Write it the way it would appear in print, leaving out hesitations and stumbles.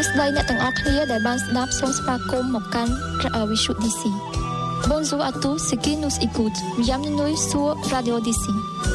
ស្តីអ្នកទាំងអស់គ្នាដែលបានស្ដាប់សូមស្វាគមន៍មកកាន់ Visu DC. Bonjour à tous ceux qui nous écoutent. Bienvenue sur Radio DC.